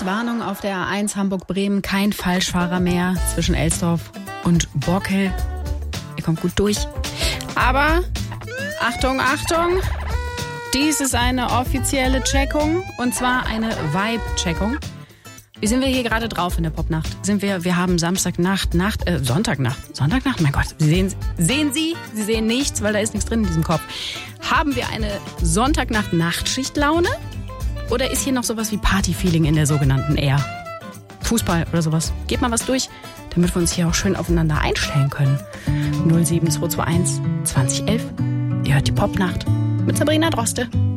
Warnung auf der A1 Hamburg-Bremen. Kein Falschfahrer mehr zwischen Elsdorf und Borkel. Ihr kommt gut durch. Aber, Achtung, Achtung, dies ist eine offizielle Checkung. Und zwar eine Vibe-Checkung. Wie sind wir hier gerade drauf in der Popnacht? Wir haben Sonntagnacht, mein Gott. Sie sehen nichts, weil da ist nichts drin in diesem Kopf. Haben wir eine Sonntagnacht-Nachtschichtlaune? Oder ist hier noch sowas wie Party-Feeling in der sogenannten R? Fußball oder sowas. Geht mal was durch, damit wir uns hier auch schön aufeinander einstellen können. 07221 2011. Ihr hört die Popnacht mit Sabrina Droste.